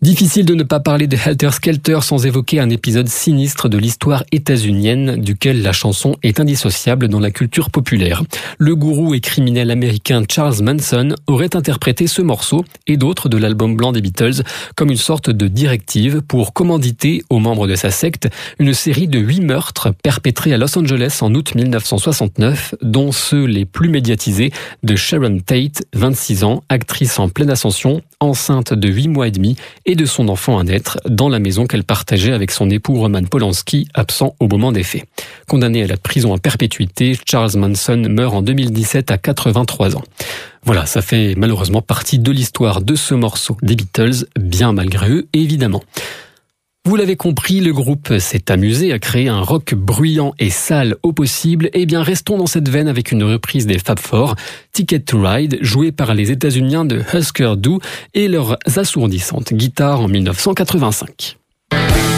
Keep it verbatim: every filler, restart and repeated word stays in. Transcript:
Difficile de ne pas parler de Helter Skelter sans évoquer un épisode sinistre de l'histoire états-unienne duquel la chanson est indissociable dans la culture populaire. Le gourou et criminel américain Charles Manson aurait interprété ce morceau et d'autres de l'album blanc des Beatles comme une sorte de directive pour commanditer aux membres de sa secte une série de huit meurtres perpétrés à Los Angeles en août mille neuf cent soixante-neuf, dont ceux les plus médiatisés de Sharon Tate, vingt-six ans, actrice en pleine ascension, enceinte de huit mois et demi et de son enfant à naître dans la maison qu'elle partageait avec son époux Roman Polanski, absent au moment des faits. Condamné à la prison à perpétuité, Charles Manson meurt en deux mille dix-sept à quatre-vingt-trois ans. Voilà, ça fait malheureusement partie de l'histoire de ce morceau des Beatles, bien malgré eux, évidemment. Vous l'avez compris, le groupe s'est amusé à créer un rock bruyant et sale au possible. Eh bien, restons dans cette veine avec une reprise des Fab Four, Ticket to Ride, jouée par les États-Uniens de Husker Du et leurs assourdissantes guitares en mille neuf cent quatre-vingt-cinq.